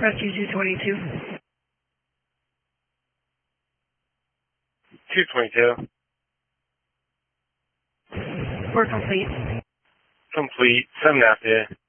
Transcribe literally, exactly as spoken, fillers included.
Rescue two twenty-two. two twenty-two. We're complete. Complete. Seven after.